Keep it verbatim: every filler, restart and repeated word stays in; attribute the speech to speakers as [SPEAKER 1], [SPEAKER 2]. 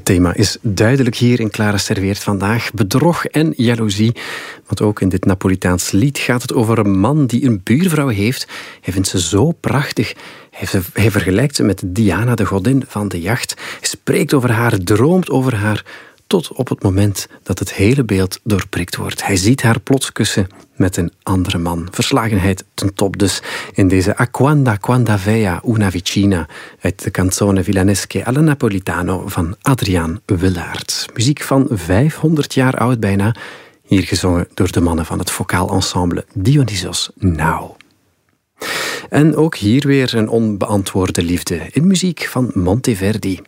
[SPEAKER 1] thema is duidelijk hier in Clara Serveert vandaag. Bedrog en jaloezie. Want ook in dit Napolitaans lied gaat het over een man die een buurvrouw heeft. Hij vindt ze zo prachtig. Hij, hij vergelijkt ze met Diana, de godin van de jacht. Hij spreekt over haar, droomt over haar, tot op het moment dat het hele beeld doorprikt wordt. Hij ziet haar plots kussen met een andere man. Verslagenheid ten top dus in deze A quando quando veia una vicina uit de canzone Villanesche alla Napolitano van Adriaan Willaert. Muziek van vijfhonderd jaar oud bijna. Hier gezongen door de mannen van het vocaal ensemble Dionysos Now. En ook hier weer een onbeantwoorde liefde in muziek van Monteverdi.